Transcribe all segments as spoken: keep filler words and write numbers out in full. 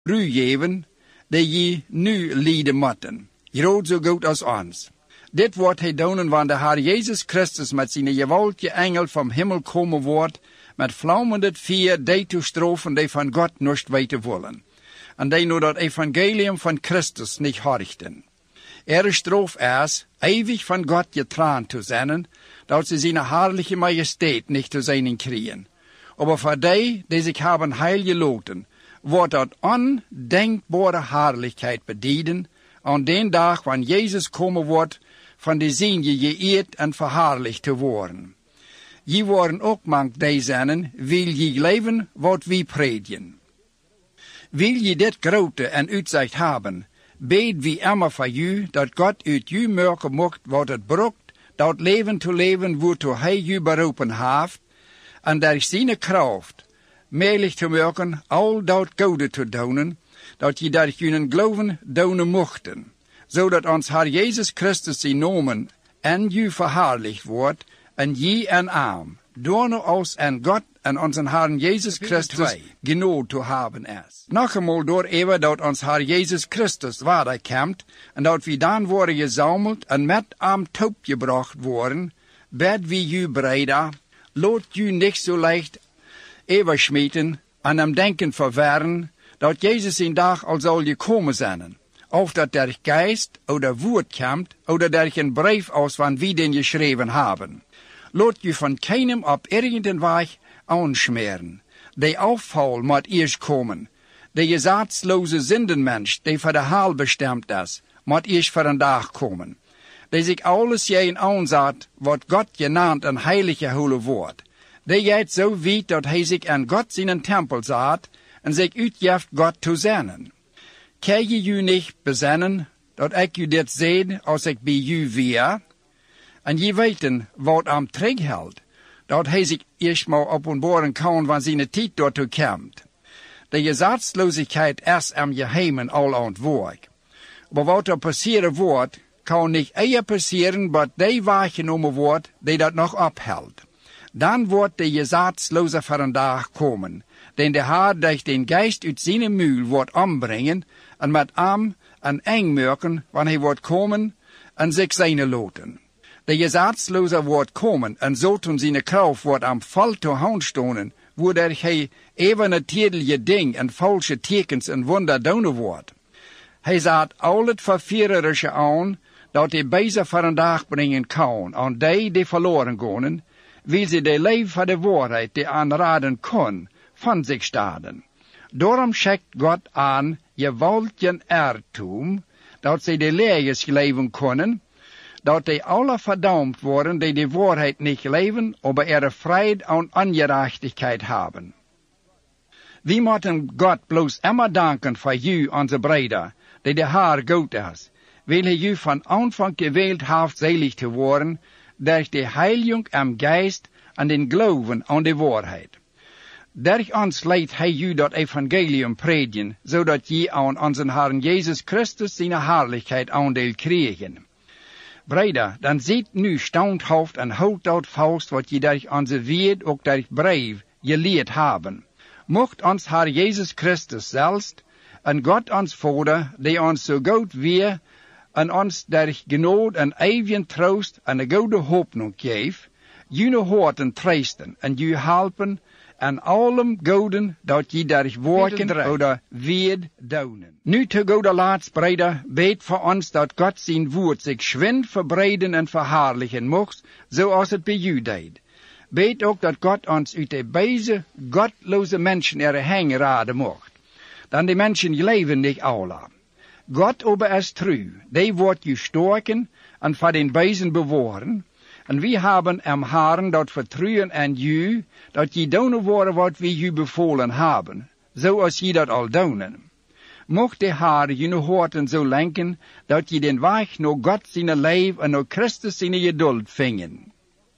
ru geven, die je nu lijden moeten, groot zo goed als ons. Dit wordt hij doen wanneer de Heer Jezus Christus met zijn gewaltige engel van hemel komen wordt, met vlammende vuur die te strofen die van God niet weten willen, en die nu dat evangelium van Christus niet horchten. Er stroof is, eeuwig van God getrouwd te zijn, dat ze zijn herrliche majesteit niet te zijn kriegen. Maar voor die, die zich hebben heil geloten, wordt dat ondenkbare herrlichkeit bedienen, aan den dag wanneer Jezus komen wordt, van de zin je geëerd en verherrlicht te worden. Je worden ook mank die zijn, wil je leven wat we predigen. Wil je dit grote en uitzicht hebben, bid wie immer voor je, dat God uit je merken mocht wat het broekt, dat leven te leven waartoe hij je beroepen heeft, en door zijn kracht, meelig te maken, al dat goede te doen, dat je door kunnen geloven doen mochten, zodat ons Heer Jezus Christus zijn nomen en je verherrlicht wordt, en je en arm, door ons en God en onze Heer Jezus Christus genoeg te hebben is. Nog eenmaal door even dat ons Heer Jezus Christus wederkomt, en dat we dan worden gezameld en met hem toepgebracht worden, bid we je breder, laat je niet zo leicht overschmieten en hem denken verwarren, dat Jezus een dag al zal gekomen zijn. Of dat der Geist oder Woord komt, oder der een brief aus van wie den geschreven hebben. Laat je van keinem op irgendein weg aanschmeren. Die afval moet eerst komen. De gezaatsloze zindenmensch, die voor de haal bestemd is, moet eerst voor een dag komen. Die zich alles jeen aanzet, wat God genaamd een heilige holle woord. Die gaat zo wiet dat hij zich aan God zijn tempel zet, en zich uitgeeft God te zennen. Kan je je niet bezinnen, dat ik je dit zei als ik bij je weer? En je weten wat hem terughoudt, dat hij zich eerstmaal openbaren kan wanneer zijn tijd daartoe komt. De gezaatsloosheid is hem geheimen al aan het werk. Maar wat er passeren wordt, kan niet eer passeren, maar die waargenomen wordt die dat nog ophoudt. Dan wordt de gezaatsloze voor een dag komen, den de Heer durch den Geist uit zijn muil wordt ombrengen, en met hem en eng maken, wanneer hij wordt komen en zich zijne loten. De gezaatsloze wordt komen en zo toen zijn kracht wordt am val te houden stonen, waardoor hij even natuurlijke ding en valse tekens en wonder doen wordt. Hij zet al het verviererische aan, dat hij bezig voor een dag brengen kan aan die die verloren gaan, wil ze de leven van de waarheid die aanraden kon, van zich staden. Daarom schickt God aan gewaltigen ertoom, dat zij de leegjes leven kunnen, dat die alle verdoemd worden die de waarheid niet leven, maar er vrede en ongerechtigheid hebben. We moeten God bloos immer danken voor u, onze breder, die de Heer goed is, wil hij u van aanvang gewählt heeft selig te worden, durch de Heiligung am Geist en den Glauben aan de waarheid. Durch ons leidt hij u dat evangelium predigen, zodat je aan onze Heer Jezus Christus zijn herrlichheid aandeel krijgen. Breder, dan ziet nu standhaft en houdt dat vast wat je durch onze woord ook durch brief geleerd hebben. Mocht ons Heer Jezus Christus zelfs en God ons Vader, die ons zo goed weer en ons durch genade en eeuwige troost en een goede hoopnung geeft, jullie harten troosten en jullie helpen en allem goden dat je durch werken oder weer doen. Nu te goede laatst, breder, bid voor ons dat God zijn woord zich schwind verbreiden en verherrlichen mocht, zoals het bij u deed. Bid ook dat God ons uit de deze godloze mensen er heen raden mocht. Dan die mensen leven niet alle. God aber is trouw, die wordt je sterken en voor den bezen bewahren. En we hebben am Herren dat vertrouwen aan u, dat je doen worden wat we u bevolen hebben, zoals je dat al doen. Mocht de Heer je harten zo lenken, dat je den weg naar God zijn leven en naar Christus zijn geduld vingen.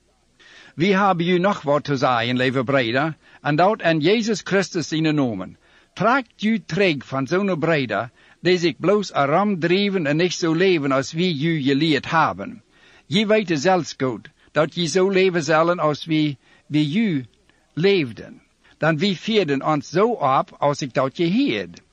We hebben u nog wat te zeggen, lieve breder, en dat aan Jezus Christus zijn nomen. Trekt u terug van zo'n breder, die zich bloos aram drijven en niet zo leven als we u geleerd hebben. Je weet zelfs goed, dat je zo leven zullen als we bij u leefden. Dan wie vierden ons zo op, als ik dat je heerd.